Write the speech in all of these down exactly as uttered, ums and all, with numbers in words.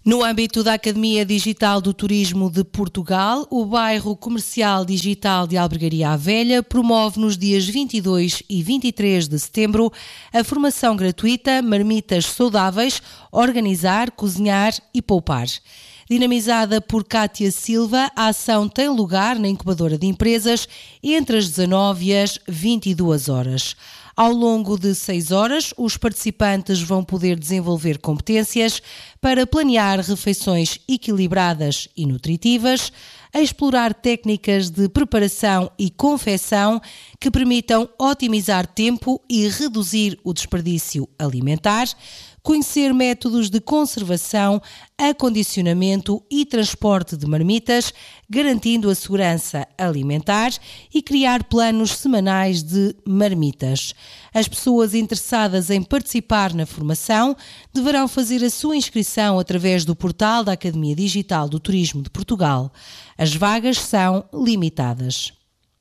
No âmbito da Academia Digital do Turismo de Portugal, o bairro comercial digital de Albergaria à Velha promove nos dias vinte e dois e vinte e três de setembro a formação gratuita Marmitas Saudáveis, Organizar, Cozinhar e Poupar. Dinamizada por Cátia Silva, a ação tem lugar na incubadora de empresas entre as dezanove e as vinte e duas horas. Ao longo de seis horas, os participantes vão poder desenvolver competências para planear refeições equilibradas e nutritivas, a explorar técnicas de preparação e confecção que permitam otimizar tempo e reduzir o desperdício alimentar, conhecer métodos de conservação, acondicionamento e transporte de marmitas, garantindo a segurança alimentar e criar planos semanais de marmitas. As pessoas interessadas em participar na formação deverão fazer a sua inscrição através do portal da Academia Digital do Turismo de Portugal. As vagas são limitadas.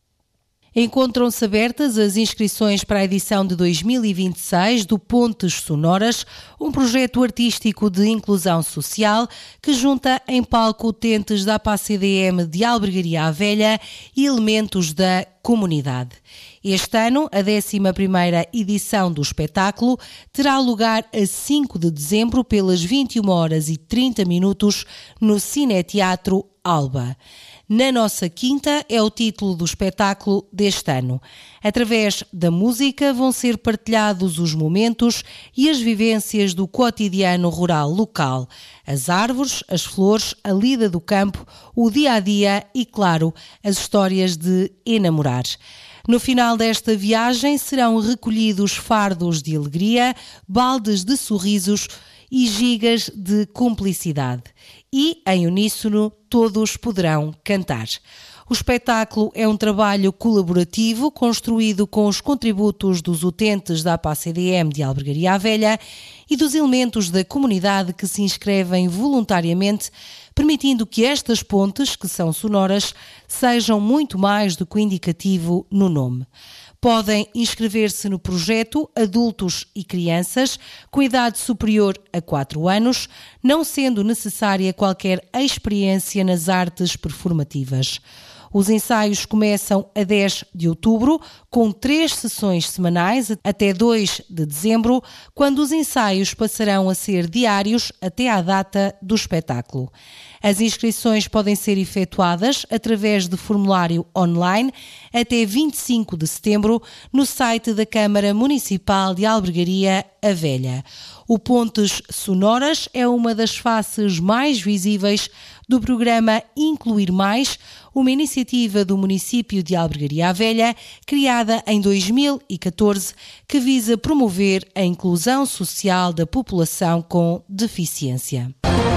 Encontram-se abertas as inscrições para a edição de dois mil e vinte e seis do Pontes Sonoras, um projeto artístico de inclusão social que junta em palco utentes da A P A C D M de Albergaria à Velha e elementos da comunidade. Este ano, a décima primeira edição do espetáculo terá lugar a cinco de dezembro pelas vinte e uma horas e trinta minutos no Cineteatro Alba. Na Nossa Quinta é o título do espetáculo deste ano. Através da música vão ser partilhados os momentos e as vivências do cotidiano rural local. As árvores, as flores, a lida do campo, o dia-a-dia e, claro, as histórias de enamorar. No final desta viagem serão recolhidos fardos de alegria, baldes de sorrisos e gigas de cumplicidade. E, em uníssono, todos poderão cantar. O espetáculo é um trabalho colaborativo construído com os contributos dos utentes da A P A C D M de Albergaria à Velha e dos elementos da comunidade que se inscrevem voluntariamente, permitindo que estas pontes, que são sonoras, sejam muito mais do que o indicativo no nome. Podem inscrever-se no projeto adultos e crianças com idade superior a quatro anos, não sendo necessária qualquer experiência nas artes performativas. Os ensaios começam a dez de outubro, com três sessões semanais até dois de dezembro, quando os ensaios passarão a ser diários até à data do espetáculo. As inscrições podem ser efetuadas através de formulário online até vinte e cinco de setembro no site da Câmara Municipal de Albergaria à Velha. O Pontes Sonoras é uma das faces mais visíveis do programa Incluir Mais, uma iniciativa do município de Albergaria à Velha, criada em dois mil e catorze, que visa promover a inclusão social da população com deficiência.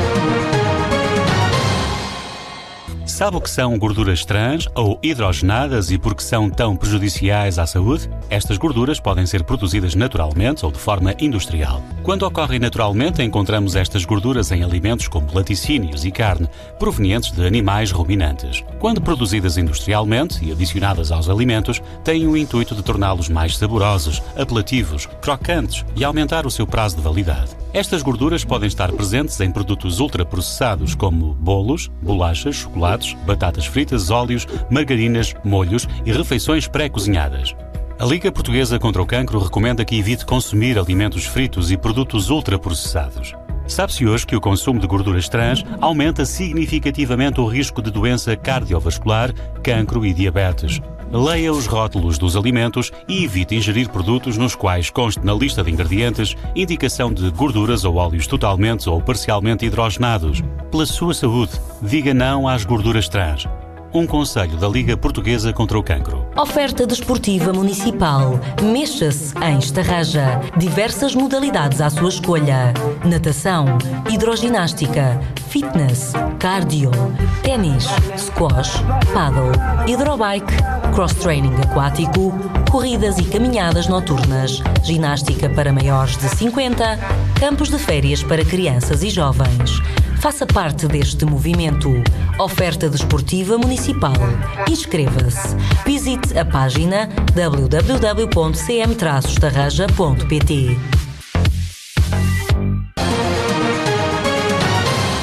Sabe o que são gorduras trans ou hidrogenadas e por que são tão prejudiciais à saúde? Estas gorduras podem ser produzidas naturalmente ou de forma industrial. Quando ocorrem naturalmente, encontramos estas gorduras em alimentos como laticínios e carne, provenientes de animais ruminantes. Quando produzidas industrialmente e adicionadas aos alimentos, têm o intuito de torná-los mais saborosos, apelativos, crocantes e aumentar o seu prazo de validade. Estas gorduras podem estar presentes em produtos ultraprocessados como bolos, bolachas, chocolates, batatas fritas, óleos, margarinas, molhos e refeições pré-cozinhadas. A Liga Portuguesa contra o Cancro recomenda que evite consumir alimentos fritos e produtos ultraprocessados. Sabe-se hoje que o consumo de gorduras trans aumenta significativamente o risco de doença cardiovascular, cancro e diabetes. Leia os rótulos dos alimentos e evite ingerir produtos nos quais conste na lista de ingredientes indicação de gorduras ou óleos totalmente ou parcialmente hidrogenados. Pela sua saúde, diga não às gorduras trans. Um conselho da Liga Portuguesa contra o Cancro. Oferta desportiva municipal. Mexa-se em Estarraja. Diversas modalidades à sua escolha. Natação, hidroginástica, fitness, cardio, ténis, squash, paddle, hidrobike, cross-training aquático, corridas e caminhadas noturnas, ginástica para maiores de cinquenta, campos de férias para crianças e jovens. Faça parte deste movimento. Oferta desportiva municipal. Inscreva-se. Visite a página w w w ponto c m traço estarraja ponto p t.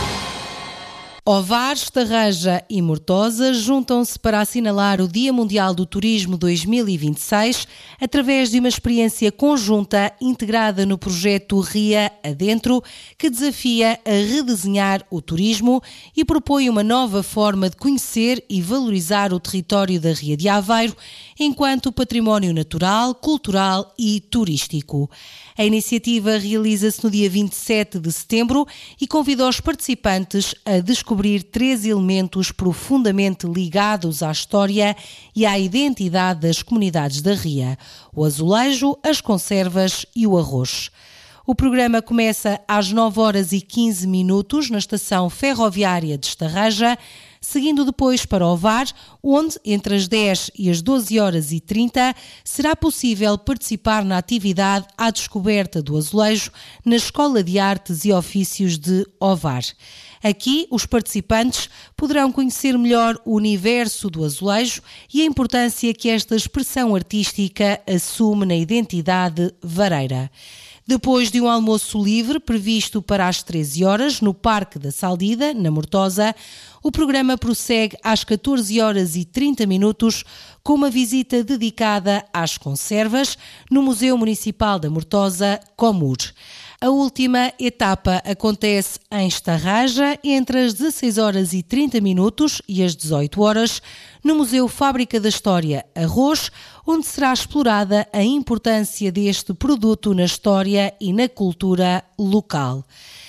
Ovar, Estarreja e Mortosa juntam-se para assinalar o Dia Mundial do Turismo dois mil e vinte e seis através de uma experiência conjunta integrada no projeto Ria Adentro, que desafia a redesenhar o turismo e propõe uma nova forma de conhecer e valorizar o território da Ria de Aveiro enquanto património natural, cultural e turístico. A iniciativa realiza-se no dia vinte e sete de setembro e convida os participantes a descobrir três elementos profundamente ligados à história e à identidade das comunidades da Ria: o azulejo, as conservas e o arroz. O programa começa às nove horas e quinze minutos na estação ferroviária de Estarreja, seguindo depois para Ovar, onde, entre as dez e as doze horas e trinta, será possível participar na atividade à descoberta do azulejo na Escola de Artes e Ofícios de Ovar. Aqui, os participantes poderão conhecer melhor o universo do azulejo e a importância que esta expressão artística assume na identidade vareira. Depois de um almoço livre previsto para as treze horas no Parque da Saldida, na Mortosa, o programa prossegue às catorze horas e trinta minutos com uma visita dedicada às conservas no Museu Municipal da Mortosa, Comur. A última etapa acontece em Estarreja entre as dezasseis horas e trinta minutos e as dezoito horas no Museu Fábrica da História, Arroz, onde será explorada a importância deste produto na história e na cultura local.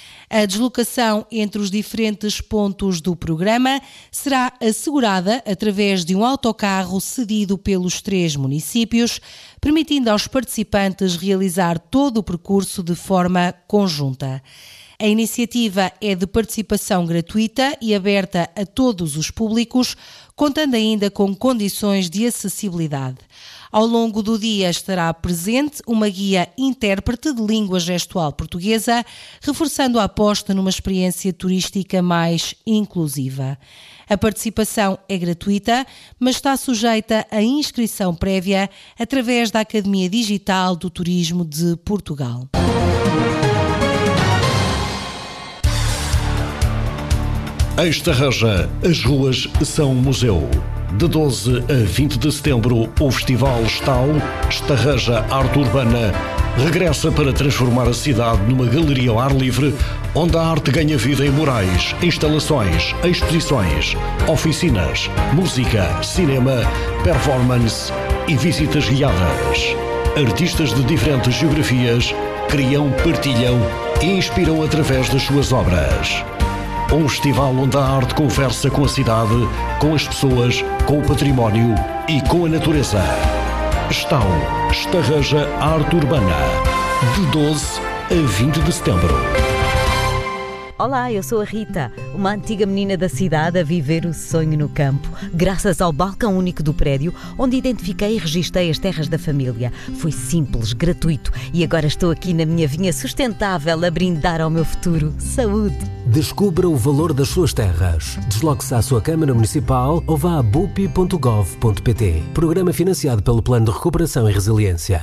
A deslocação entre os diferentes pontos do programa será assegurada através de um autocarro cedido pelos três municípios, permitindo aos participantes realizar todo o percurso de forma conjunta. A iniciativa é de participação gratuita e aberta a todos os públicos, contando ainda com condições de acessibilidade. Ao longo do dia estará presente uma guia intérprete de língua gestual portuguesa, reforçando a aposta numa experiência turística mais inclusiva. A participação é gratuita, mas está sujeita à inscrição prévia através da Academia Digital do Turismo de Portugal. Em Estarreja, as ruas são museu. De doze a vinte de setembro, o Festival Estão, Estarreja Arte Urbana, regressa para transformar a cidade numa galeria ao ar livre, onde a arte ganha vida em murais, instalações, exposições, oficinas, música, cinema, performance e visitas guiadas. Artistas de diferentes geografias criam, partilham e inspiram através das suas obras. Um festival onde a arte conversa com a cidade, com as pessoas, com o património e com a natureza. Estão Estarreja Arte Urbana, de doze a vinte de setembro. Olá, eu sou a Rita, uma antiga menina da cidade a viver o sonho no campo, graças ao balcão único do prédio, onde identifiquei e registrei as terras da família. Foi simples, gratuito e agora estou aqui na minha vinha sustentável a brindar ao meu futuro. Saúde! Descubra o valor das suas terras. Desloque-se à sua Câmara Municipal ou vá a bupi ponto gov ponto pt. Programa financiado pelo Plano de Recuperação e Resiliência.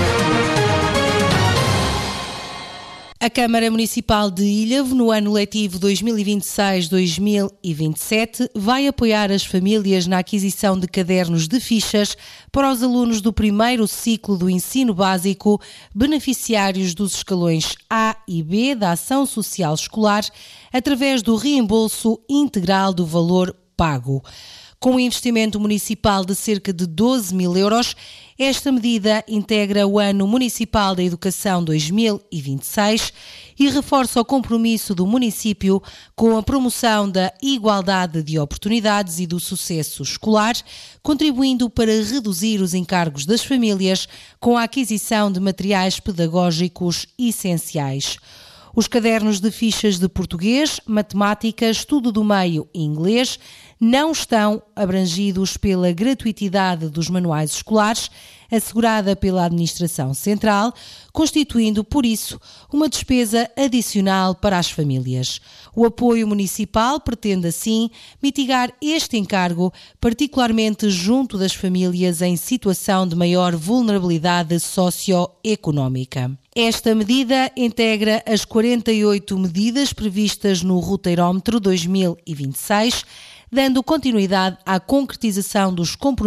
A Câmara Municipal de Ilhavo, no ano letivo dois mil e vinte e seis dois mil e vinte e sete, vai apoiar as famílias na aquisição de cadernos de fichas para os alunos do primeiro ciclo do ensino básico, beneficiários dos escalões A e B da Ação Social Escolar, através do reembolso integral do valor pago. Com um investimento municipal de cerca de doze mil euros, esta medida integra o Ano Municipal da Educação dois mil e vinte e seis e reforça o compromisso do município com a promoção da igualdade de oportunidades e do sucesso escolar, contribuindo para reduzir os encargos das famílias com a aquisição de materiais pedagógicos essenciais. Os cadernos de fichas de português, matemática, estudo do meio e inglês não estão abrangidos pela gratuitidade dos manuais escolares, assegurada pela Administração Central, constituindo, por isso, uma despesa adicional para as famílias. O apoio municipal pretende, assim, mitigar este encargo, particularmente junto das famílias em situação de maior vulnerabilidade socioeconómica. Esta medida integra as quarenta e oito medidas previstas no Roteirómetro dois mil e vinte e seis, dando continuidade à concretização dos compromissos